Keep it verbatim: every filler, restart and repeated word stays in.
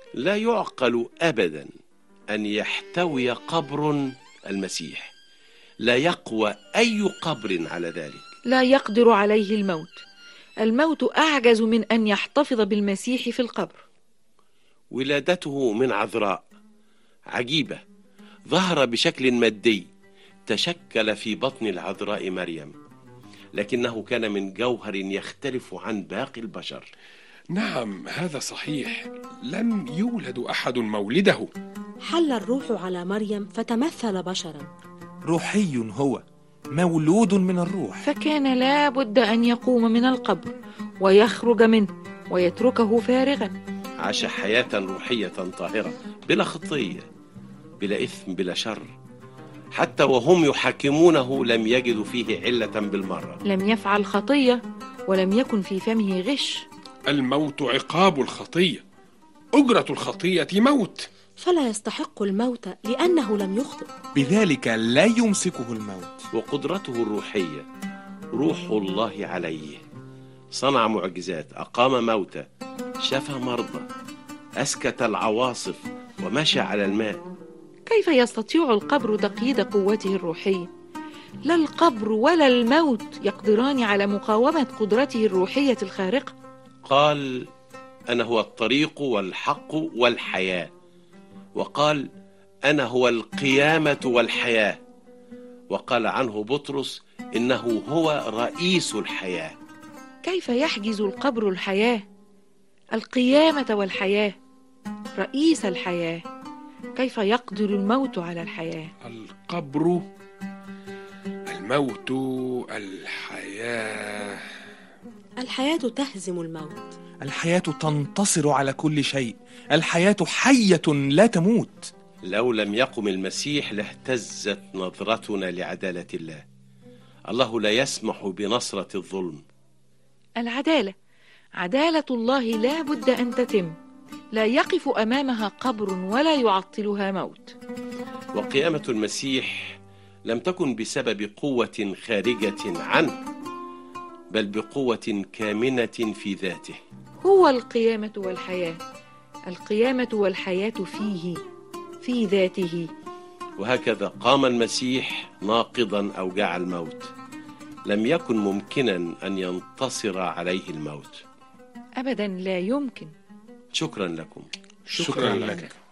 لا يعقل أبدا أن يحتوي قبر المسيح، لا يقوى أي قبر على ذلك. لا يقدر عليه الموت. الموت أعجز من أن يحتفظ بالمسيح في القبر. ولادته من عذراء عجيبة، ظهر بشكل مادي، تشكل في بطن العذراء مريم، لكنه كان من جوهر يختلف عن باقي البشر. نعم هذا صحيح، لم يولد أحد مولده. حل الروح على مريم فتمثل بشرا. روحي هو، مولود من الروح. فكان لا بد أن يقوم من القبر ويخرج منه ويتركه فارغا. عاش حياة روحية طاهرة بلا خطية، بلا إثم، بلا شر. حتى وهم يحاكمونه لم يجدوا فيه علة بالمرة. لم يفعل خطية ولم يكن في فمه غش. الموت عقاب الخطية، أجرة الخطية موت. فلا يستحق الموت لأنه لم يخطئ، بذلك لا يمسكه الموت. وقدرته الروحية روح الله عليه، صنع معجزات، أقام موتى، شفى مرضى، أسكت العواصف، ومشى على الماء. كيف يستطيع القبر تقييد قوته الروحية؟ لا القبر ولا الموت يقدران على مقاومة قدرته الروحية الخارقة. قال: أنا هو الطريق والحق والحياة. وقال: أنا هو القيامة والحياة. وقال عنه بطرس: إنه هو رئيس الحياة. كيف يحجز القبر الحياة، القيامة والحياة، رئيس الحياة؟ كيف يقدر الموت على الحياة؟ القبر، الموت، الحياة. الحياة تهزم الموت. الحياة تنتصر على كل شيء. الحياة حية لا تموت. لو لم يقم المسيح لاهتزت نظرتنا لعدالة الله. الله لا يسمح بنصرة الظلم. العدالة، عدالة الله لا بد أن تتم، لا يقف أمامها قبر ولا يعطلها موت. وقيامة المسيح لم تكن بسبب قوة خارجة عنه، بل بقوة كامنة في ذاته. هو القيامة والحياة، القيامة والحياة فيه، في ذاته. وهكذا قام المسيح ناقضا أوجاع الموت. لم يكن ممكنا أن ينتصر عليه الموت. أبدا لا يمكن. شكرا لكم. شكرا لك.